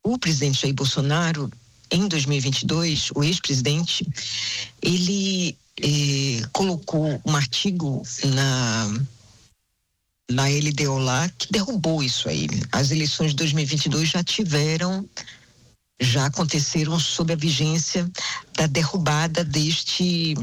o presidente Jair Bolsonaro, em 2022, o ex-presidente, ele colocou um artigo na LDO lá que derrubou isso aí. As eleições de 2022 já aconteceram sob a vigência da derrubada desse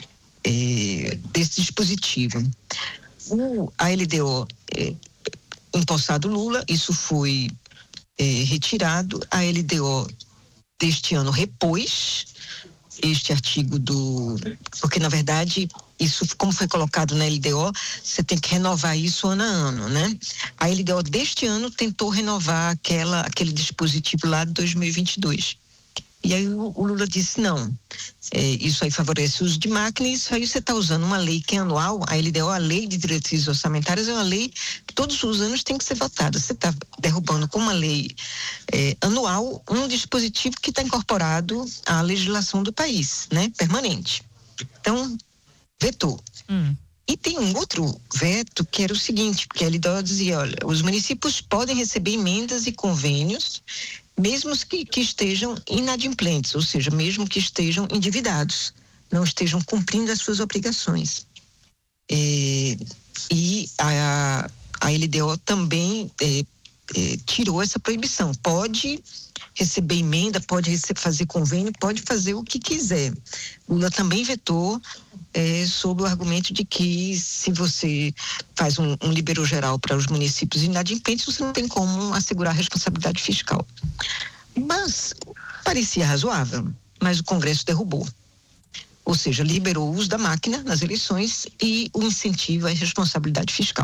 dispositivo. A LDO empossado Lula, isso foi retirado. A LDO deste ano repôs este artigo porque na verdade isso, como foi colocado na LDO, você tem que renovar isso ano a ano, né? A LDO deste ano tentou renovar aquele dispositivo lá de 2022. E aí o Lula disse, não, isso aí favorece o uso de máquina, e isso aí você está usando uma lei que é anual. A LDO, a Lei de Diretrizes Orçamentárias, é uma lei que todos os anos tem que ser votada. Você está derrubando com uma lei anual um dispositivo que está incorporado à legislação do país, né? Permanente. Então, vetou. E tem um outro veto que era o seguinte, porque a LDO dizia, olha, os municípios podem receber emendas e convênios mesmo que estejam inadimplentes, ou seja, mesmo que estejam endividados, não estejam cumprindo as suas obrigações. E a LDO também tirou essa proibição. Pode receber emenda, pode fazer convênio, pode fazer o que quiser. Lula também vetou sob o argumento de que se você faz um libero geral para os municípios inadimplentes, você não tem como assegurar a responsabilidade fiscal. Mas parecia razoável, mas o Congresso derrubou. Ou seja, liberou o uso da máquina nas eleições e o incentivo à responsabilidade fiscal.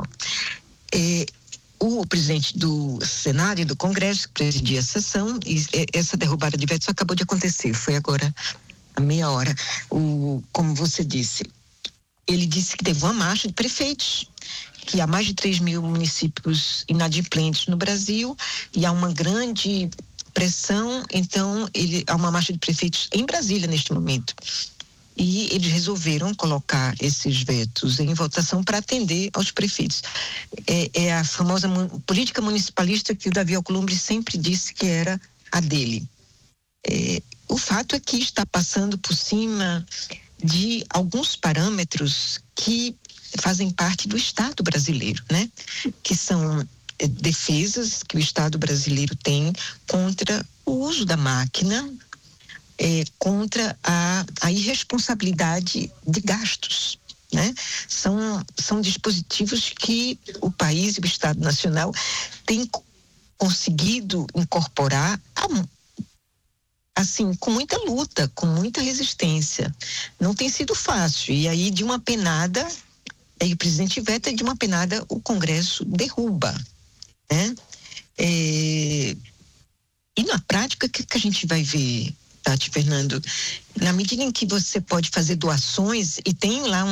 O presidente do Senado e do Congresso presidia a sessão, e essa derrubada de vetos acabou de acontecer, foi agora há meia hora. Como você disse, ele disse que teve uma marcha de prefeitos, que há mais de 3 mil municípios inadimplentes no Brasil e há uma grande pressão, então há uma marcha de prefeitos em Brasília neste momento. E eles resolveram colocar esses vetos em votação para atender aos prefeitos. É a famosa política municipalista que o Davi Alcolumbre sempre disse que era a dele. O fato é que está passando por cima de alguns parâmetros que fazem parte do Estado brasileiro, né? Que são defesas que o Estado brasileiro tem contra o uso da máquina, contra a irresponsabilidade de gastos, né? São dispositivos que o país e o Estado Nacional têm conseguido incorporar assim, com muita luta, com muita resistência. Não tem sido fácil. E aí, de uma penada, aí o presidente veta, e de uma penada o Congresso derruba, né? E na prática, o que a gente vai ver, Tati, Fernando? Na medida em que você pode fazer doações, e tem lá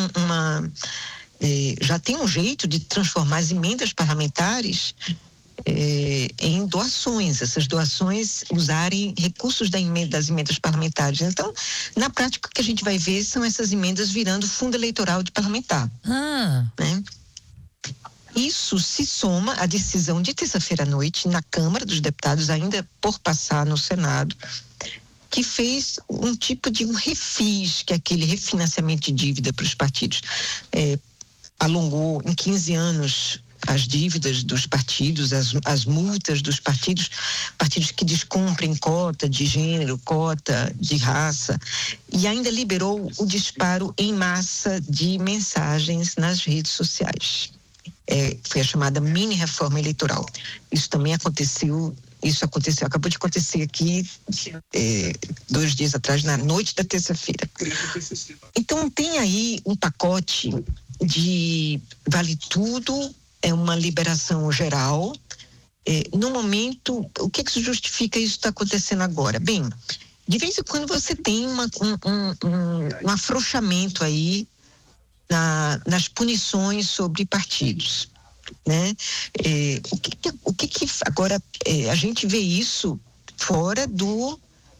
já tem um jeito de transformar as emendas parlamentares em doações, essas doações usarem recursos das emendas parlamentares. Então, na prática, o que a gente vai ver são essas emendas virando fundo eleitoral de parlamentar. Né? Isso se soma à decisão de terça-feira à noite na Câmara dos Deputados, ainda por passar no Senado, que fez um tipo de um refis, que é aquele refinanciamento de dívida para os partidos. Alongou em 15 anos as dívidas dos partidos, as multas dos partidos que descumprem cota de gênero, cota de raça, e ainda liberou o disparo em massa de mensagens nas redes sociais. Foi a chamada mini reforma eleitoral. Isso também aconteceu, acabou de acontecer aqui 2 dias atrás, na noite da terça-feira. Então tem aí um pacote de vale tudo, é uma liberação geral. No momento, o que justifica isso estar acontecendo agora? Bem, de vez em quando você tem um afrouxamento aí nas punições sobre partidos, né? O que agora a gente vê isso fora do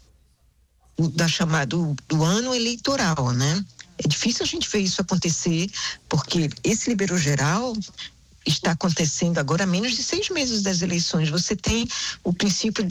ano eleitoral, né? É difícil a gente ver isso acontecer, porque esse libero geral está acontecendo agora há menos de 6 meses das eleições. Você tem o princípio